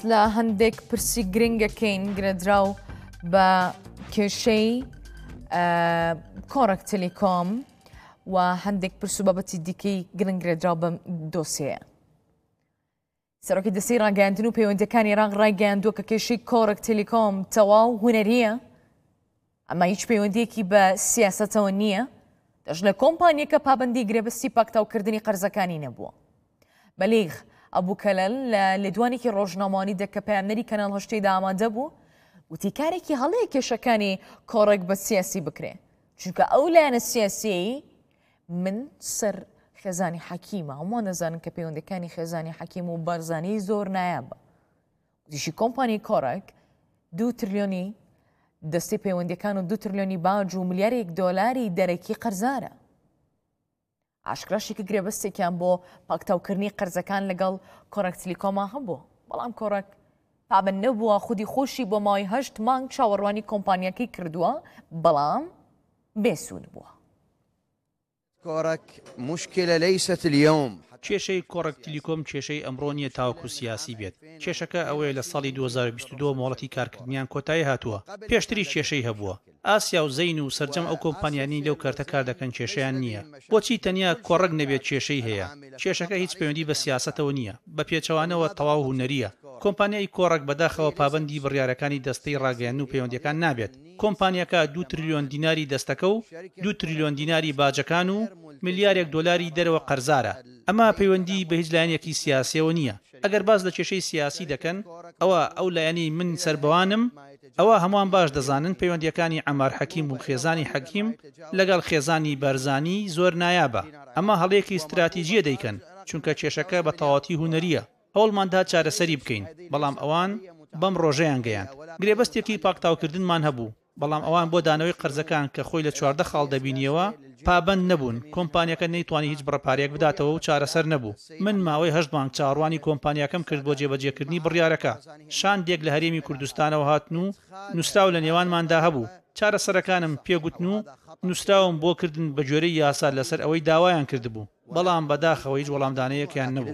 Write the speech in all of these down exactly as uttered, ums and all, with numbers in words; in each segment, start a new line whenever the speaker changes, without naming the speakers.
لە هەندێک پرسی گرنگەکەین گرێدراو بە کێشەی کۆڕک تەلیکۆم و هەندێک پرس و بابەتی دیکەی گرنگ گرێدراو بە دۆسیەیە. سەرۆکی دەستەی ڕاگەیاندن و پەیوەندیەکانی عێراق ڕاگەیاندووە کە کێشەی کۆڕک تەلیکۆم تەواو هونەریە، ئەمە هیچ پەیوەندیەکی بە سیاسەتەوە نییە، دەژ لە کۆمپانیەکە پابەندی گرێبەستی پاکتاوکردنی قەرزەکانی نەبووە. بەلیغ ئەبووکەلەل لە لێدوانێکی ڕۆژنامەوانی دەکە پەیامنەری کەناڵ هەشتەیدا ئامادە بوو وتی کارێکی هەڵەیە کێشەکانی کۆڕێک بە سیاسی بکرێ، چونکە ئەو لایەنە سیاسی من سەر خێزانی حەکیمە، هەمووان دەزانن کە پەیوەندەکانی خێزانی حەکیم و بەرزانی زۆر نایابە. وتیشی کۆمپانی کۆڕێک دوو تریلیۆنی دەستی پەیوەندیەکان و دوو تریلیۆنی باج و ملیارێک دۆلاری دەرەکی قەرزارە. ئاشکراشێکی گرێبەستێکیان بۆ پاکتاوکردنی قەرزەکان لەگەڵ کۆڕک تەلیکۆما هەبووە، بەڵام کۆڕک پابەند نەبووە، خودی خۆشی بۆ ماوەی هەشت مانگ چاوەڕوانی کۆمپانیەکەی کردووە، بەڵام بێسوود بووە.
كورك مشكلة ليست اليوم.
کێشەی کۆڕک تەلیکۆم کێشەی ئەمڕۆ نیە تاوەکو سیاسی بێت. کێشەکە ئەوەیە لە ساڵی دوو هەزار و بیست و دوو مۆڵەتی کارکردنیان کۆتایی هاتووە. پێشتری کێشەی هەبووە. ئاسیا و زەین و سەرجەم ئەو کۆمپانیانی لەو کارتە کار دەکەن کێشەیان نییە. بۆچی تەنیا کۆڕک نەبێت کێشەی هەیە؟ کێشەکە هیچ پەیوەندی بە سیاسەتەوە نییە، بە پێچەوانەوە تەواو هونەریە. کۆمپانیای کۆڕک بەداخەوە پابەندی بڕیارەکانی دەستەی ڕاگەیاندن و پەیوەندیەکان نابێت. کۆمپانیەکە دوو تریلیۆن دیناری دەستەکە و دوو تریلیۆن دیناری باجەکان و ملیارێک دۆلاری دەرەوە قەرزارە. ئەمە پەیوەندی بە هیچ لایەنێکی سیاسیەوە نییە. ئەگەر باز لە کێشەی سیاسی دەکەن، ئەوە ئەو لایەنی من سەربەوانم، ئەوە هەمووان باش دەزانن پەیوەندیەکانی عەمار حەکیم و خێزانی حەکیم لەگەڵ خێزانی بەرزانی زۆر نایابە. ئەمە هەڵەیەکی استراتیژیە دەیکەن، چونکە کێشەکە بە تەواوەتی هونەریە. هەوڵماندا چارەسەری بکەین، بەڵام ئەوان بەم ڕۆژەیان گەیاند. گرێبەستێکی پاکتاوکردنمان هەبوو، بەڵام ئەوان بۆ دانەوەی قەرزەکان کە خۆی لە چواردە خاڵ دەبینیەوە پابەند نەبوون. کۆمپانیەکە نەیتوانی هیچ بڕەپارێک بداتەوە و چارەسەر نەبوو. من ماوەی هەشت مانگ چاڕوانی کۆمپانیەکەم کرد بۆ جێبەجێکردنی بڕیارەکە. شاندێک لە هەرێمی کوردستانەوە هاتن و نووسراو لە نێوانماندا هەبوو. چارەسەرەکانم پێگوتن و نووسراوم بۆ کردن بە جۆرەی یاسا لەسەر ئەوەی داوایان کردبوو، بەڵام بەداخەوە هیچ وەڵامدانەیەکیان نەبوو.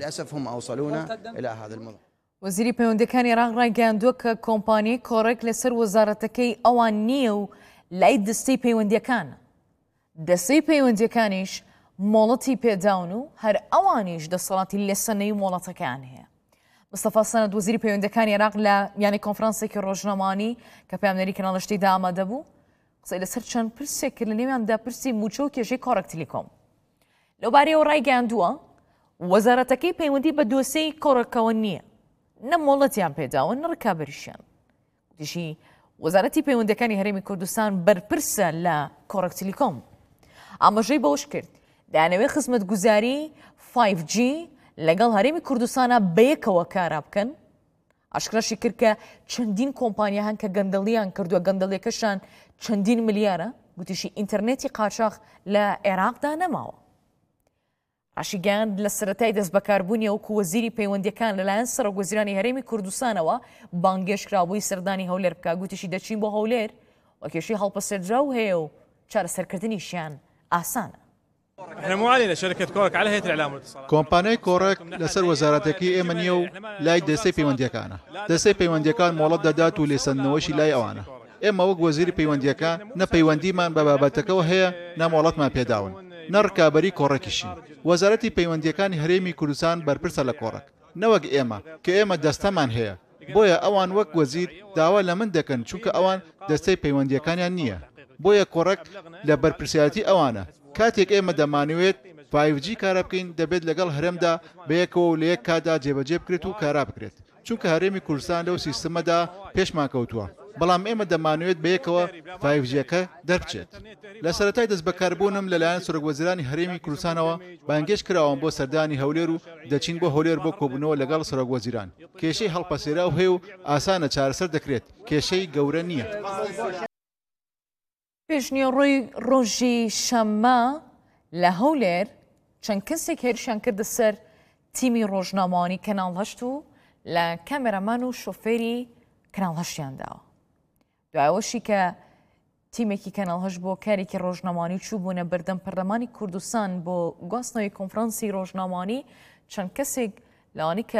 وەزیری پەیوەندیەکانی عێراق ڕاگەیاندووە کە کۆمپانیای کۆڕێک لەسەر وەزارەتەکەی ئەوان نییە و لای دەستەی پەیوەندیەکانە. دەستەی پەیوەندیەکانیش مۆڵەتی پێداون و هەر ئەوانیش دەسەڵاتی لێسەنەی مۆڵەتەکان هەیە. مستەفا سەنەد وەزیری پەیوەندیەکانی عێراق لە یانی کۆنفرانسێکی ڕۆژنامەوانی کە پەیامنەری کەناڵ هەشتەیدا ئامادە بوو قسەی لەسەر چەند پرسێک کرد، لە نێویاندا پرسی موچە و کێشەی کۆڕک تەلیکۆم. لەوبارەیەوە ڕاگەیاندووە وەزارەتەکەی پەیوەندی بە دۆسیەی کۆڕەکەوە نییە، نە مۆڵەتیان پێداوە نە ڕکابەریشیان. وتیشی وەزارەتی پەیوەندیەکانی هەرێمی کوردستان بەرپرسە لە کۆڕک تەلیکۆم. ئاماژەی بەوش کرد دانەوەی خزمەتگوزاری فایڤ جی لەگەڵ هەرێمی کوردستانە بەیەکەوە کارا بکەن. ئاشکراشی کرد کە چەندین کۆمپانیا هەن کە گەندەڵیان کردووە، گەندەڵیەکەشان چەندین ملیارە. گوتیشی ئینتەرنێتی قاچاق لە عێراقدا نەماوە. ڕاشیگەیاند لە سەرەتای دەست بەکاربوونی وەکو وەزیری پەیوەندیەکان لەلایەن سەرۆکوەزیرانی هەرێمی کوردستانەوە بانگێشکرابووی سەردانی هەولێر بکە. گوتیشی دەچین بۆ هەولێر و کێشەی هەڵپەسەردراو هەیە و چارەسەرکردنیشیان ئاسانە.
کۆمپانیای کۆڕێک لەسەر وەزارەتەکەی ئێمە نییە و لای دەستەی پەیوەندیەکانە. دەستەی پەیوەندیەکان مۆڵەت دەدات و لێسەندنەوەشی لای ئەوانە. ئێمە وەک وەزیری پەیوەندیەکان نە پەیوەندیمان بە بابەتەکەەوە هەیە، نە مۆڵەتمان پێداون، نە ڕکابەری کۆڕێکیشین. وەزارەتی پەیوەندیەکانی هەرێمی کوردستان بەرپرسە لە کۆڕێک، نەوەک ئێمە کە ئێمە دەستەمان هەیە. بۆیە ئەوان وەک وەزیر داوا لە من دەکەن، چونکە ئەوان دەستەی پەیوەندیەکانیان نییە. بۆیە کۆڕێک لە بەرپرسیاتی ئەوانە. کاتێک ئێمە دەمانوێت فایڤ جی کارە بکەین، دەبێت لەگەڵ هەرێمدا بەیەکەوە و لە یەک کادا جێبەجێ بکرێت و کارا بکرێت، چونکە هەرێمی کوردستان لەو سیستەمەدا پێشمان کەوتووە. بەڵام ئێمە دەمانوێت بە یەکەوە فایڤ جیەکە دەربچێت. لە سەرەتای دەست بەکاربوونم لەلایەن سەرۆکوەزیرانی هەرێمی کوردستانەوە بانگێش کراوەم بۆ سەردانی هەولێر و دەچین بۆ هەولێر بۆ کۆبوونەوە لەگەڵ سەرۆکوەزیران. کێشەی هەڵپەسێراو هەیە و ئاسانە چارەسەر دەکرێت، کێشەی گەورە نییە.
پێشنیۆڕۆی ڕۆژی شەممە لە هەولێر چەند کەسێک هێرشیان کردە سەر تیمی ڕۆژنامەوانی کەناڵ هەشت و لە کامێرەمان و شۆفێری کەناڵ هەشتیانداوە. دوایەوەشی کە تیمێکی کەناڵ هەشت بۆ کارێکی ڕۆژنامەوانی چوو بوونە بەردەم پەرلەمانی کوردستان بۆ گواستنەوەی کۆنفرانسی ڕۆژنامەوانی، چەند کەسێک لەوانی کە